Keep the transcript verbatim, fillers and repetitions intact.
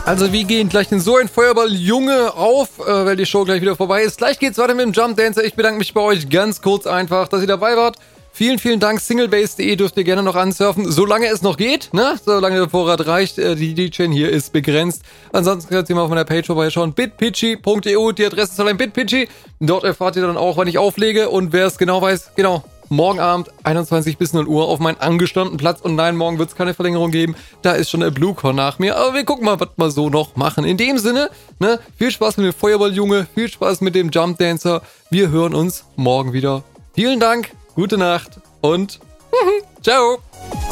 Also wie gehen gleich in so ein Feuerball-Junge auf, äh, weil die Show gleich wieder vorbei ist. Gleich geht's weiter mit dem Jump Dancer. Ich bedanke mich bei euch ganz kurz einfach, dass ihr dabei wart. Vielen, vielen Dank. Singlebase punkt de dürft ihr gerne noch ansurfen, solange es noch geht, ne? Solange der Vorrat reicht. Äh, die D J hier ist begrenzt. Ansonsten könnt ihr mal auf meiner Page vorbeischauen. bitpitchy punkt e u. Die Adresse ist allein bitpitchy. Dort erfahrt ihr dann auch, wann ich auflege. Und wer es genau weiß, genau, morgen Abend einundzwanzig bis null Uhr auf meinen angestammten Platz. Und nein, morgen wird es keine Verlängerung geben. Da ist schon der Bluecorn nach mir. Aber wir gucken mal, was wir so noch machen. In dem Sinne, ne, viel Spaß mit dem Feuerball-Junge. Viel Spaß mit dem Jump Dancer. Wir hören uns morgen wieder. Vielen Dank. Gute Nacht und ciao.